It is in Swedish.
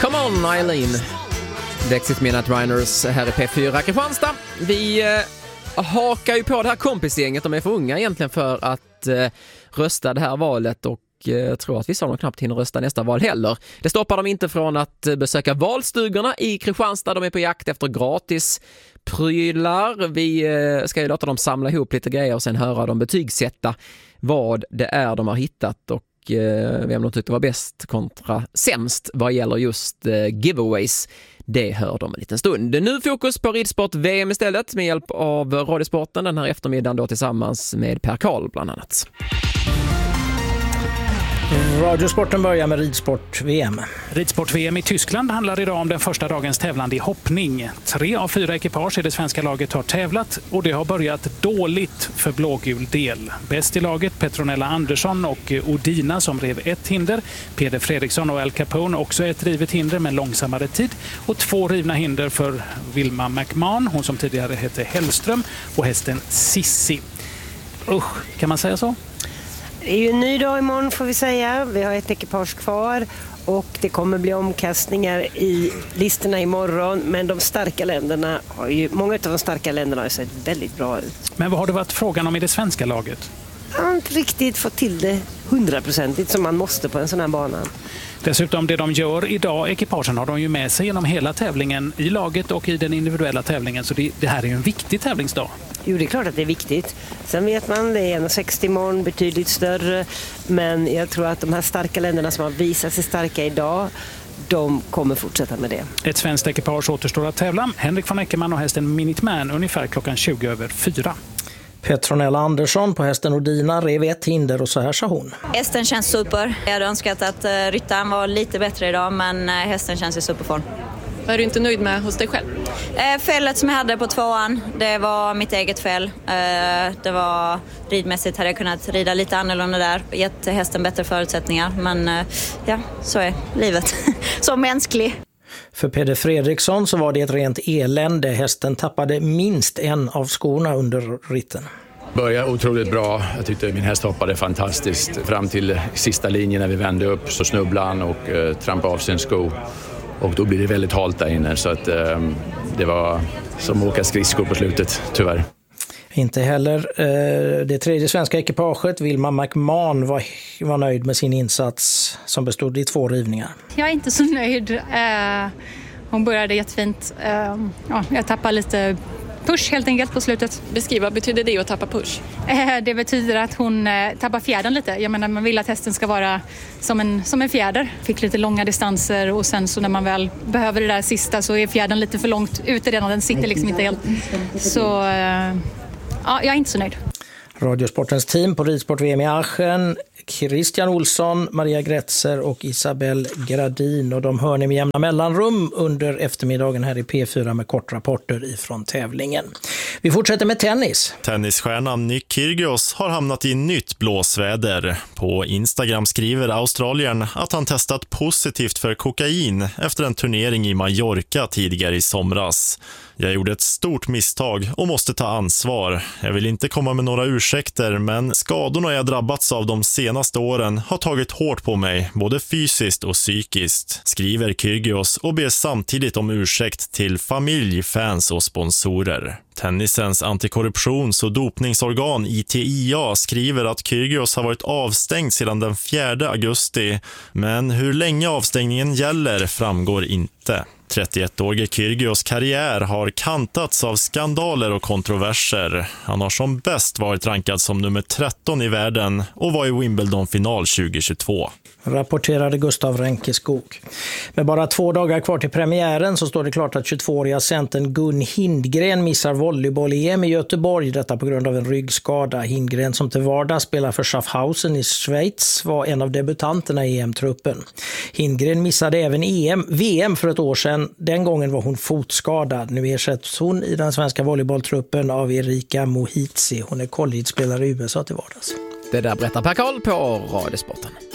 Come on Eileen. Dexit Midnight Riders här i P4 Kristianstad. Vi hakar ju på det här kompisgänget. De är för unga egentligen för att rösta det här valet och tror att vissa av dem knappt hinner rösta nästa val heller. Det stoppar dem inte från att besöka valstugorna i Kristianstad. De är på jakt efter gratis prylar. Vi ska ju låta dem samla ihop lite grejer och sen höra dem betygsätta vad det är de har hittat och vem de tyckte var bäst kontra sämst vad gäller just giveaways. Det hör de en liten stund. Nu fokus på ridsport-VM istället med hjälp av Radiosporten den här eftermiddagen då tillsammans med Per Karl bland annat. Radiosporten börjar med ridsport-VM. Ridsport-VM i Tyskland handlar idag om den första dagens tävlande i hoppning. 3 av 4 ekipage i det svenska laget har tävlat och det har börjat dåligt för blågul del. Bäst i laget Petronella Andersson och Odina som rev ett hinder. Peder Fredriksson och Al Capone också ett rivet hinder med långsammare tid. Och 2 rivna hinder för Wilma McMahon, hon som tidigare hette Hellström, och hästen Sissi. Usch, kan man säga så? Det är ju en ny dag imorgon får vi säga. Vi har ett ekipage kvar och det kommer bli omkastningar i listorna imorgon. Men de starka länderna har ju, många av de starka länderna har sett väldigt bra ut. Men vad har det varit frågan om i det svenska laget? Jag har inte riktigt fått till det 100% som man måste på en sån här bana. Dessutom det de gör idag, ekipagen har de ju med sig genom hela tävlingen i laget och i den individuella tävlingen. Så det här är ju en viktig tävlingsdag. Jo, det är klart att det är viktigt. Sen vet man, det är 1,60 imorgon, betydligt större. Men jag tror att de här starka länderna som har visat sig starka idag, de kommer fortsätta med det. Ett svenskt ekipage återstår att tävla. Henrik von Eckermann och hästen Minuteman ungefär 4:20. Petronella Andersson på hästen Odina rev ett hinder och så här sa hon. Hästen känns super. Jag hade önskat att ryttaren var lite bättre idag men hästen känns i superform. Vad är du inte nöjd med hos dig själv? Fället som jag hade på 2:an, det var mitt eget fäll. Det var ridmässigt, hade jag kunnat rida lite annorlunda där. Gett hästen bättre förutsättningar. Men ja, så är livet. Så mänsklig. För Peder Fredriksson så var det ett rent elände. Hästen tappade minst en av skorna under ritten. Började otroligt bra. Jag tyckte min häst hoppade fantastiskt. Fram till sista linjen när vi vände upp så snubblade han och trampade av sin sko. Och då blir det väldigt halt där inne så att det var som att åka skridskor på slutet, tyvärr. Inte heller det tredje svenska ekipaget, Wilma McMahon, var nöjd med sin insats som bestod i 2 rivningar. Jag är inte så nöjd. Hon började jättefint. Jag tappade lite push helt enkelt på slutet. Beskriva, betyder det att tappa push? Det betyder att hon tappar fjädern lite. Jag menar, man vill att hästen ska vara som en fjäder. Fick lite långa distanser och sen så när man väl behöver det där sista så är fjädern lite för långt ute redan. Den sitter liksom inte helt. Så jag är inte så nöjd. Radiosportens team på Ridsport-VM i Aachen, Christian Olsson, Maria Gretzer och Isabel Gradin. Och de hör ni med jämna mellanrum under eftermiddagen här i P4 med kortrapporter ifrån tävlingen. Vi fortsätter med tennis. Tennisstjärnan Nick Kyrgios har hamnat i nytt blåsväder. På Instagram skriver australiern att han testat positivt för kokain efter en turnering i Mallorca tidigare i somras. Jag gjorde ett stort misstag och måste ta ansvar. Jag vill inte komma med några ursäkter, men skadorna jag drabbats av de senaste åren har tagit hårt på mig, både fysiskt och psykiskt, skriver Kyrgios och ber samtidigt om ursäkt till familj, fans och sponsorer. Tennisens antikorruptions- och dopningsorgan ITIA skriver att Kyrgios har varit avstängd sedan den 4 augusti, men hur länge avstängningen gäller framgår inte. 31-årige Kyrgios karriär har kantats av skandaler och kontroverser. Han har som bäst varit rankad som nummer 13 i världen och var i Wimbledon-final 2022. Rapporterade Gustav Ränkeskog. Med bara 2 dagar kvar till premiären så står det klart att 22-åriga centern Gun Hindgren missar volleyboll-EM i Göteborg. Detta på grund av en ryggskada. Hindgren som till vardag spelar för Schaffhausen i Schweiz var en av debutanterna i EM-truppen. Hindgren missade även VM för ett år sedan. Den gången var hon fotskadad. Nu ersätts hon i den svenska volleybolltruppen av Erika Mohitzi. Hon är college-spelare i USA till vardags. Det där berättar Per Karl på Radiosporten.